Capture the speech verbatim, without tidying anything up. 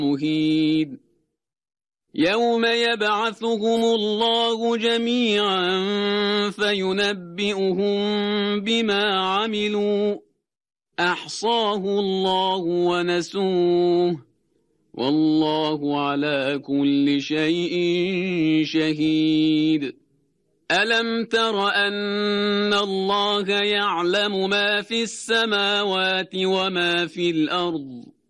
مهين يوم يبعثهم الله جميعا فينبئهم بما عملوا أحصاه الله ونسوه والله على كل شيء شهيد ألم تر أن الله يعلم ما في السماوات وما في الأرض